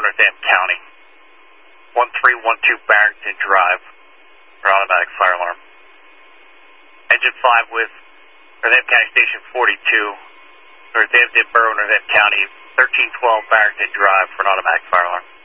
Northampton County. 1312 Barrington Drive for automatic fire alarm. Engine 5 with Northampton County Station 42, Northampton Borough, Northampton County, 1312 Barrington Drive for an automatic fire alarm.